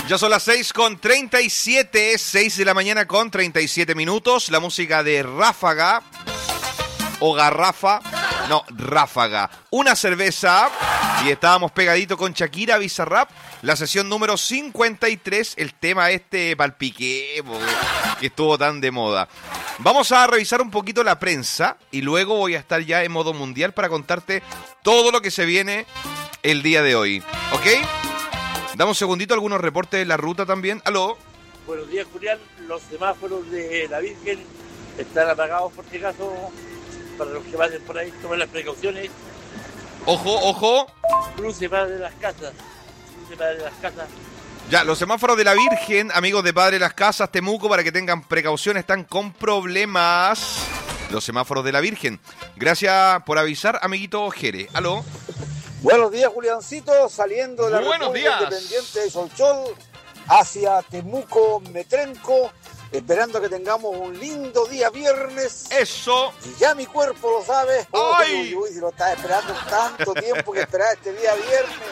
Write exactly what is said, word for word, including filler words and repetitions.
Ya son las seis con treinta y siete, seis de la mañana con treinta y siete minutos. La música de Ráfaga o Garrafa, no, Ráfaga. Una cerveza y estábamos pegadito con Shakira Bizarrap. La sesión número cincuenta y tres, el tema este palpique, que estuvo tan de moda. Vamos a revisar un poquito la prensa y luego voy a estar ya en modo mundial para contarte todo lo que se viene el día de hoy. ¿Ok? Dame un segundito, algunos reportes de la ruta también. ¿Aló? Buenos días, Julián. Los semáforos de la Virgen están apagados por si acaso. Para los que vayan por ahí, tomen las precauciones. Ojo, ojo. Cruce Padre de las Casas. Cruce Padre de las Casas. Ya, los semáforos de la Virgen, amigos de Padre de las Casas, Temuco, para que tengan precaución, están con problemas. Los semáforos de la Virgen. Gracias por avisar, amiguito Jere. ¿Aló? Buenos días, Juliancito, saliendo de la Buenos República días. Independiente de Solchol hacia Temuco, Metrenco, esperando que tengamos un lindo día viernes. Eso. Y ya mi cuerpo lo sabe. ¡Ay! Uy, uy, si lo estás esperando tanto tiempo que esperaba este día viernes.